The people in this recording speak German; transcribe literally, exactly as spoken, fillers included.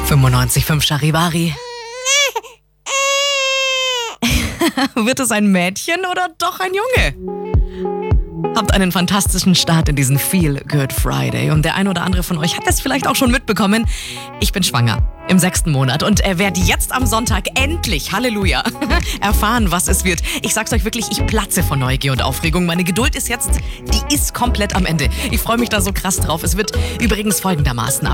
fünfundneunzig Komma fünf Charivari. Wird es ein Mädchen oder doch ein Junge? Habt einen fantastischen Start in diesen Feel Good Friday. Und der ein oder andere von euch hat es vielleicht auch schon mitbekommen. Ich bin schwanger im sechsten Monat und äh, werde jetzt am Sonntag endlich, Halleluja, erfahren, was es wird. Ich sag's euch wirklich, ich platze vor Neugier und Aufregung. Meine Geduld ist jetzt, die ist komplett am Ende. Ich freue mich da so krass drauf. Es wird übrigens folgendermaßen